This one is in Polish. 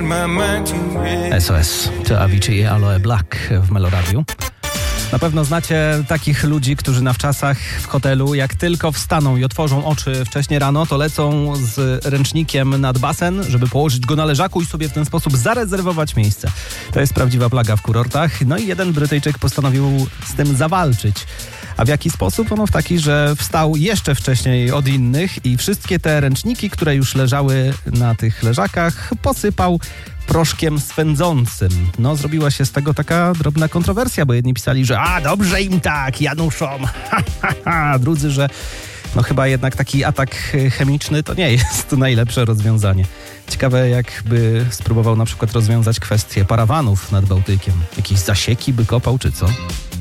SOS to Avicii i Aloe Black w Meloradiu. Na pewno znacie takich ludzi, którzy na wczasach w hotelu, jak tylko wstaną i otworzą oczy wcześnie rano, to lecą z ręcznikiem nad basen, żeby położyć go na leżaku i sobie w ten sposób zarezerwować miejsce. To jest prawdziwa plaga w kurortach. No i jeden Brytyjczyk postanowił z tym zawalczyć. A w jaki sposób? Ono w taki, że wstał jeszcze wcześniej od innych i wszystkie te ręczniki, które już leżały na tych leżakach, posypał proszkiem swędzącym. No, zrobiła się z tego taka drobna kontrowersja, bo jedni pisali, że dobrze im tak, Januszom, drudzy, że no chyba jednak taki atak chemiczny to nie jest najlepsze rozwiązanie. Ciekawe, jakby spróbował na przykład rozwiązać kwestię parawanów nad Bałtykiem. Jakieś zasieki by kopał, czy co?